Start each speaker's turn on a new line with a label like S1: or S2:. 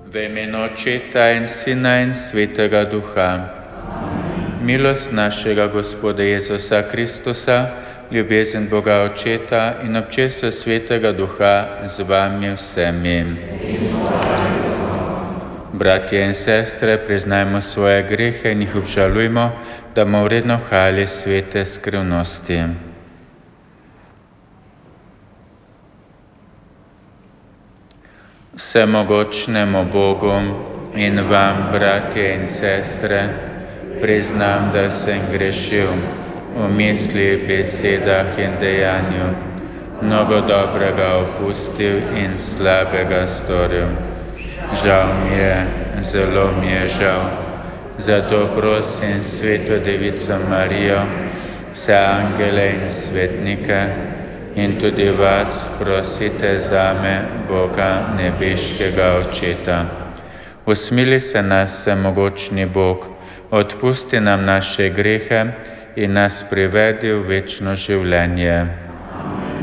S1: V imenu Očeta in Sina in Svetega Duha. Milost našega Gospoda Jezusa Kristusa, ljubezen Boga Očeta in občestvo Svetega Duha z vami vsemi. Bratje in sestre, priznajmo svoje grehe in jih obžalujmo, da bomo vredno hali svete skrivnosti. Vsemogočnemu Bogu in vam, bratje in sestre, priznam, da sem grešil v misli, besedah in dejanju, mnogo dobrega opustil in slabega storil. Žal mi je, zelo mi je žal. Zato prosim Sveto Devico Marijo, vse angele in svetnike in tudi vas prosite zame, Boga nebeškega Očeta. Usmili se nas, vsemogočni Bog, odpusti nam naše grehe in nas privedi v večno življenje.